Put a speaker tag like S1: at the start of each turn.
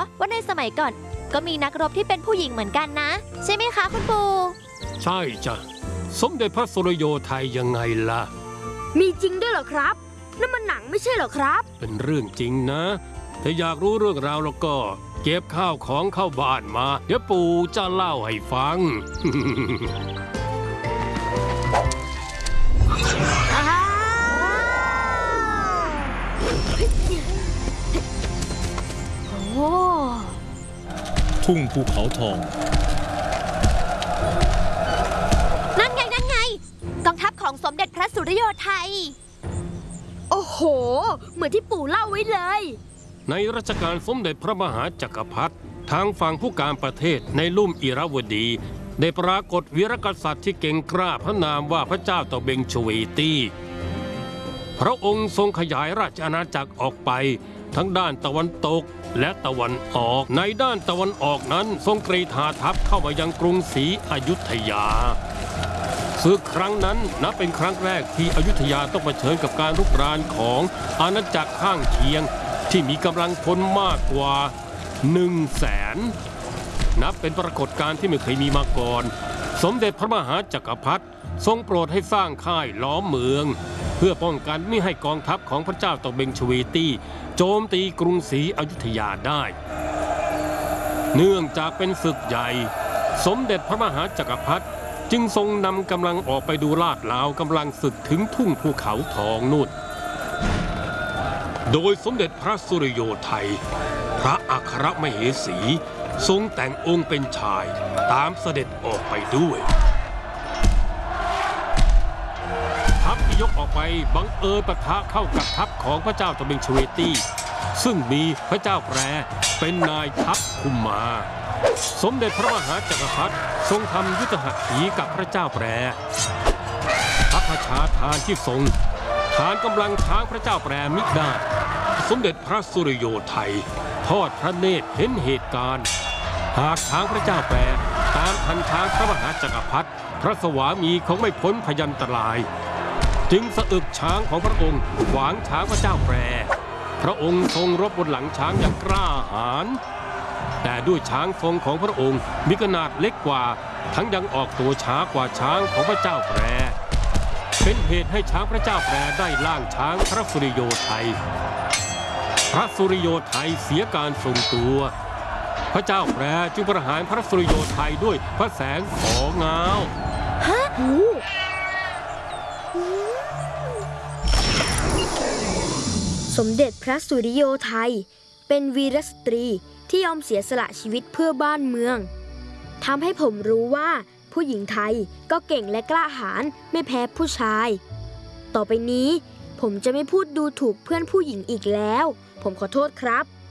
S1: ว่าในสมัยก่อนก็มีนักรบที่เป็นผู้หญิงเหมือนกันนะใช่ไหมคะคุณปู่
S2: ใช่จ้ะสมเด็จพระสุริโยไทยยังไงล่ะ
S3: มีจริงด้วยเหรอครับนั่นมันหนังไม่ใช่เหรอครับ
S2: เป็นเรื่องจริงนะถ้าอยากรู้เรื่องราวแล้วก็เก็บข้าวของเข้าบ้านมาเดี๋ยวปู่จะเล่าให้ฟัง
S1: โอ้
S4: ทุ่งภูเขาทอง
S1: นั่นไงกองทัพของสมเด็จพระสุริโยไทย
S3: โอ้โหเหมือนที่ปู่เล่าไว้เลย
S2: ในรัชกาลสมเด็จพระมหาจักรพรรดิทางฝั่งผู้การประเทศในลุ่มอิระวดีได้ปรากฏวีรกษัตริย์ที่เก่งกล้าพระนามว่าพระเจ้าตะเบงชเวตีพระองค์ทรงขยายราชอาณาจักรออกไปทั้งด้านตะวันตกและตะวันออกในด้านตะวันออกนั้นทรงกรีธาทัพเข้ามายังกรุงศรีอยุธยาศึกครั้งนั้นนับเป็นครั้งแรกที่อยุธยาต้องเผชิญกับการรุกรานของอาณาจักรข้างเคียงที่มีกำลังพลมากกว่า100,000นับเป็นปรากฏการณ์ที่ไม่เคยมีมาก่อนสมเด็จพระมหาจักรพรรดิทรงโปรดให้สร้างค่ายล้อมเมืองเพื่อป้องกันไม่ให้กองทัพของพระเจ้าตะเบงชเวตีโจมตีกรุงศรีอยุธยาได้เนื่องจากเป็นศึกใหญ่สมเด็จพระมหาจักรพรรดิจึงทรงนำกำลังออกไปดูลาดลาวกำลังศึกถึงทุ่งภูเขาทองนู่นโดยสมเด็จพระสุริโยไทยพระอัครมเหสีทรงแต่งองค์เป็นชายตามเสด็จออกไปด้วยทัพที่ยกออกไปบังเอิญปะทะเข้ากับทัพของพระเจ้าตะเบงชเวตีซึ่งมีพระเจ้าแปรเป็นนายทัพคุมมาสมเด็จพระมหาจักรพรรดิทรงทำยุทธหัตถีกับพระเจ้าแปรพระราชาทานที่ทรงฐานกำลังช้างพระเจ้าแปรมิได้สมเด็จพระสุริโยไทยทอดพระเนตรเห็นเหตุการณ์หากช้างพระเจ้าแปรตามทันช้างพระมหาจักรพรรดิพระสวามีคงไม่พ้นพยันตรายจึงสะอึกช้างของพระองค์ขวางช้างพระเจ้าแปรพระองค์ทรงรบบนหลังช้างอย่างกล้าหาญแต่ด้วยช้างทรงของพระองค์มีขนาดเล็กกว่าทั้งยังออกตัวช้ากว่าช้างของพระเจ้าแปรเป็นเหตุให้ช้างพระเจ้าแปรได้ล่างช้างพระสุริโยไทยพระสุริโยไทยเสียการทรงตัวพระเจ้าแปรจึงประหารพระสุริโยไทยด้วยพระแสงของเงา
S3: สมเด็จพระสุริโยไทยเป็นวีรสตรีที่ยอมเสียสละชีวิตเพื่อบ้านเมืองทำให้ผมรู้ว่าผู้หญิงไทยก็เก่งและกล้าหาญไม่แพ้ผู้ชายต่อไปนี้ผมจะไม่พูดดูถูกเพื่อนผู้หญิงอีกแล้วผมขอโทษครับ